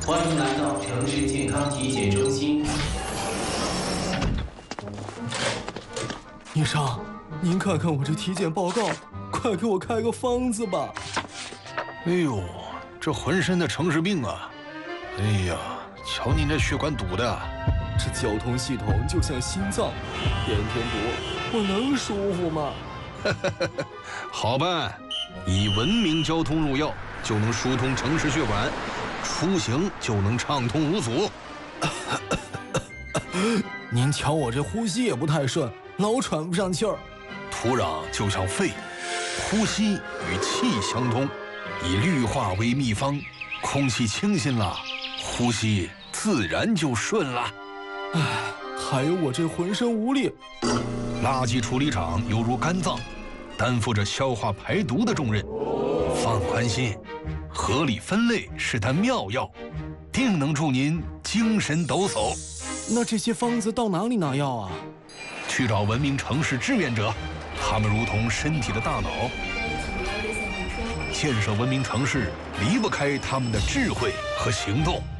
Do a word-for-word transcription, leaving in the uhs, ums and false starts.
欢迎来到城市健康体检中心。 医生，您看看我这体检报告，快给我开个方子吧。 哎呦，这浑身的城市病啊！哎呀，瞧您这血管堵的， 这交通系统就像心脏，天天堵，我能舒服吗？ 好办，以文明交通入药，就能疏通城市血管，出行就能畅通无阻。 您瞧我这呼吸也不太顺，老喘不上气儿。 土壤就像肺，呼吸与气相通，以绿化为秘方，空气清新了，呼吸自然就顺了。 唉，还有我这浑身无力。 垃圾处理厂犹如肝脏，担负着消化排毒的重任。放宽心，合理分类是它妙药，定能助您精神抖擞。 那这些方子到哪里拿药啊？ 去找文明城市志愿者，他们如同身体的大脑。建设文明城市离不开他们的智慧和行动。